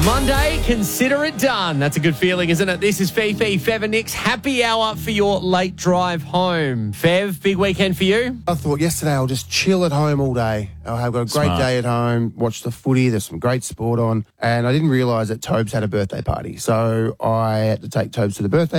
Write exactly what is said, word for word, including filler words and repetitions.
Monday, consider it done. That's a good feeling, isn't it? This is Fifi, Fev and Nick's happy hour for your late drive home. Fev, big weekend for you? I thought yesterday I'll just chill at home all day. I'll have got a great Smart. day at home, watch the footy, there's some great sport on, and I didn't realise that Tobes had a birthday party. So I had to take Tobes to the birthday